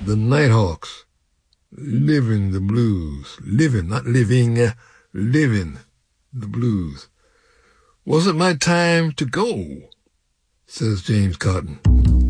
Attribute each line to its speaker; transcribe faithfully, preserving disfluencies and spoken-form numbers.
Speaker 1: The Nighthawks, Living the Blues. Living, not living, uh, living the blues. Was it my time to go? Says James Cotton.